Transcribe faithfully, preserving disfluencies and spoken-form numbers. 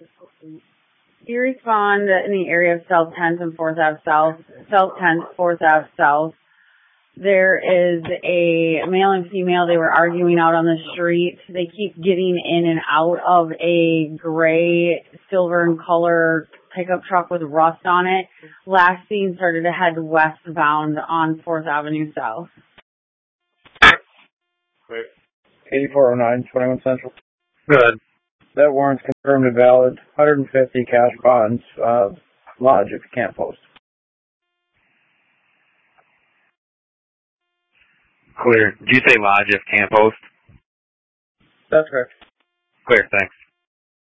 You respond in the area of South tenth and fourth Ave South, South tenth, fourth Ave South. There is a male and female. They were arguing out on the street. They keep getting in and out of a gray, silver in color pickup truck with rust on it. Last seen started to head westbound on fourth Avenue South. eighty-four oh nine, twenty-one Central. Good. That warrant's confirmed and valid. one hundred fifty cash bonds. Uh, lodge if you can't post. Clear. Did you say lodge if can't post? That's correct. Clear, thanks.